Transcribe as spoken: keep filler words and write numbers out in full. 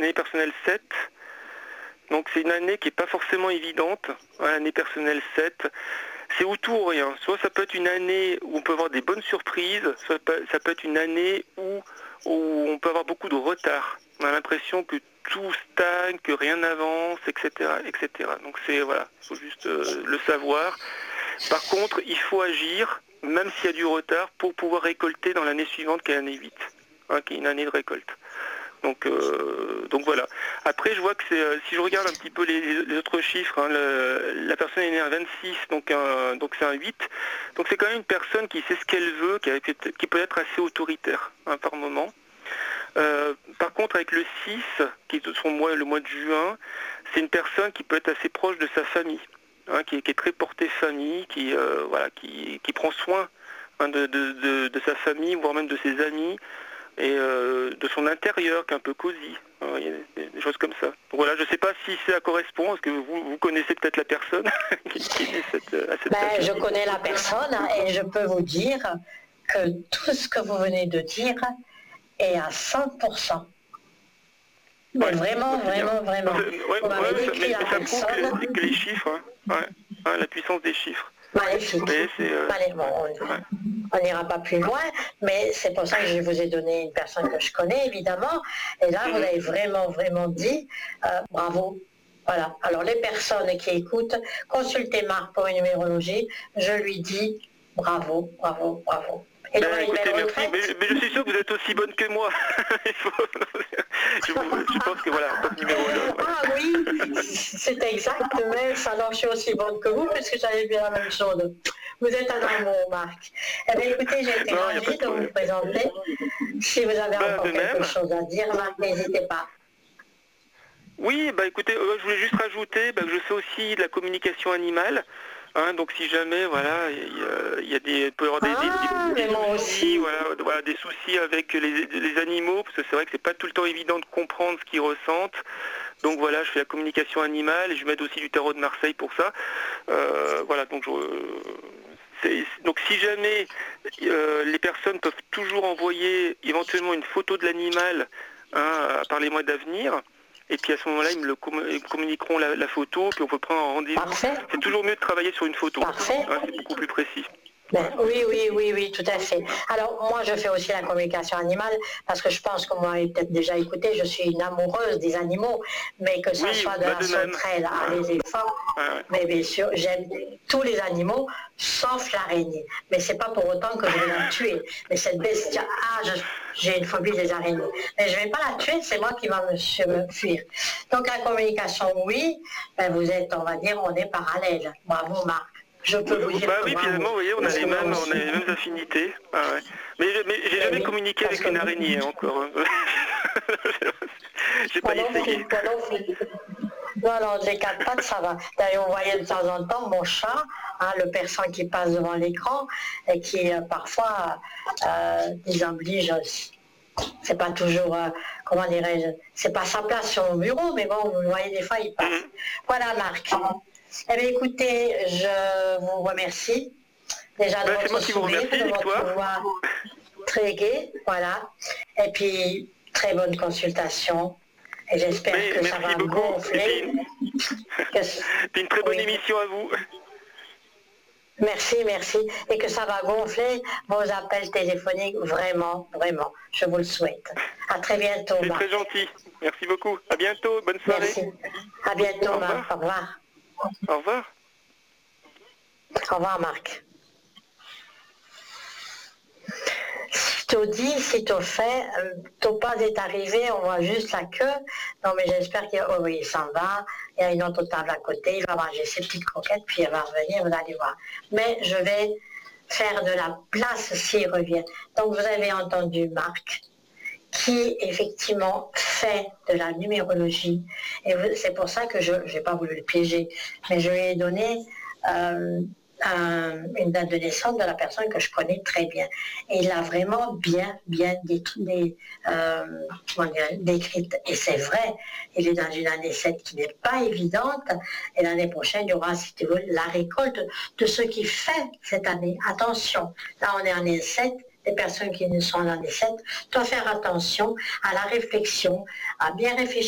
année personnelle sept. Donc c'est une année qui n'est pas forcément évidente, hein, l'année personnelle sept. C'est ou tout ou rien. Soit ça peut être une année où on peut avoir des bonnes surprises, soit ça peut être une année où, où on peut avoir beaucoup de retard. On a l'impression que tout stagne, que rien n'avance, et cetera, et cetera. Donc c'est voilà, il faut juste euh, le savoir. Par contre, il faut agir, même s'il y a du retard, pour pouvoir récolter dans l'année suivante, qui est l'année huit, hein, qui est une année de récolte. Donc, euh, donc voilà. Après, je vois que c'est, euh, si je regarde un petit peu les, les autres chiffres, hein, le, la personne est née à vingt-six, donc, un, donc c'est un huit. Donc c'est quand même une personne qui sait ce qu'elle veut, qui, a, qui peut être assez autoritaire, hein, par moment. Euh, par contre, avec le six, qui est son mois, le mois de juin, c'est une personne qui peut être assez proche de sa famille, hein, qui, qui est très portée famille, qui, euh, voilà, qui, qui prend soin, hein, de, de, de, de sa famille, voire même de ses amis, et euh, de son intérieur, qui est un peu cosy. Hein, il y a des, des choses comme ça. Donc voilà, je ne sais pas si ça correspond, parce que vous, vous connaissez peut-être la personne qui, qui est cette, à cette ben, je connais la personne, et je peux vous dire que tout ce que vous venez de dire est à cent pour cent. Mais ouais, vraiment, vraiment, bien. vraiment. Ouais, on m'avait ouais, décrit mais, la mais ça personne. prouve que, que les chiffres, hein, ouais, hein, la puissance des chiffres. Magnifique. Mais c'est, euh, Allez, bon, on n'ira pas plus loin, mais c'est pour ça que je vous ai donné une personne que je connais, évidemment. Et là, vous avez vraiment, vraiment dit euh, bravo. Voilà. Alors, les personnes qui écoutent, consultez Marc pour une numérologie. Je lui dis bravo, bravo, bravo. Et ben, écoutez, merci, mais, mais je suis sûr que vous êtes aussi bonne que moi. Il faut... je, vous, je pense que voilà, en tant que numérologue. Ouais. Ah oui, c'est exact, mais alors je suis aussi bonne que vous, parce que j'avais bien la même chose. Vous êtes un amour, Marc. Eh bien, écoutez, j'ai été ravie de, de vous présenter. Si vous avez ben, encore quelque même. chose à dire, Marc, n'hésitez pas. Oui, bah écoutez, euh, je voulais juste rajouter bah, que je fais aussi de la communication animale. Hein, donc si jamais voilà il y, y a des il peut y avoir des, ah, des, des, des soucis aussi. voilà, voilà des soucis avec les, les animaux parce que c'est vrai que c'est pas tout le temps évident de comprendre ce qu'ils ressentent. Donc voilà, je fais la communication animale et je m'aide aussi du tarot de Marseille pour ça. Euh, voilà, donc je, donc si jamais euh, les personnes peuvent toujours envoyer éventuellement une photo de l'animal, hein, par les mois d'avenir. Et puis à ce moment-là, ils me le communiqueront la, la photo, puis on peut prendre un rendez-vous. C'est toujours mieux de travailler sur une photo. Parfait. Hein, c'est beaucoup plus précis. Ben, oui, oui, oui, oui, tout à fait. Alors, moi, je fais aussi la communication animale, parce que je pense que vous m'avez peut-être déjà écouté, je suis une amoureuse des animaux, mais que ce oui, soit de bah la de sauterelle à ouais. les éléphants, ouais. mais bien sûr, j'aime tous les animaux, sauf l'araignée. Mais c'est pas pour autant que je vais la tuer. Mais cette bestia, ah, je, j'ai une phobie des araignées. Mais je vais pas la tuer, c'est moi qui va me, me fuir. Donc, la communication, oui, ben, vous êtes, on va dire, on est parallèles. Bravo, Marc. Je peux vous dire bah oui, finalement, vous voyez, on a les mêmes, on a les mêmes affinités. Ah ouais. Mais, mais j'ai jamais oui, communiqué avec une araignée hein, encore. J'ai pas non, essayé. Non, non, j'ai quatre pattes, ça va. D'ailleurs, on voyait de temps en temps mon chat, hein, le persan qui passe devant l'écran et qui euh, parfois euh, les oblige. C'est pas toujours, euh, comment dirais-je, c'est pas sa place sur mon bureau, mais bon, vous voyez, des fois, il passe. Mm-hmm. Voilà, Marc. Eh bien, écoutez, je vous remercie déjà de ben, votre sourire, de votre voix très gaie, voilà. Et puis, très bonne consultation. Et j'espère que merci ça va beaucoup. gonfler. C'est une très bonne oui. émission à vous. Merci, merci. Et que ça va gonfler vos appels téléphoniques, vraiment, vraiment. Je vous le souhaite. À très bientôt, C'est Marc. très gentil. Merci beaucoup. À bientôt. Bonne soirée. Merci. À bientôt, Marc. Au revoir. Au revoir. Au revoir, Marc. Sitôt dit, sitôt fait, Topaz est arrivé, on voit juste la queue. Non, mais j'espère qu'il oh, oui, il s'en va. Il y a une autre table à côté, il va manger ses petites croquettes, puis il va revenir, vous allez voir. Mais je vais faire de la place s'il revient. Donc, vous avez entendu Marc, qui effectivement fait de la numérologie. Et c'est pour ça que je n'ai pas voulu le piéger, mais je lui ai donné euh, un, une date de naissance de la personne que je connais très bien. Et il l'a vraiment bien, bien décrite. Euh, décrite. Et c'est vrai, il est dans une année sept qui n'est pas évidente. Et l'année prochaine, il y aura, si tu veux, la récolte de ce qu'il fait cette année. Attention, là on est en année sept. Les personnes qui ne sont en année sept doivent faire attention à la réflexion, à bien réfléchir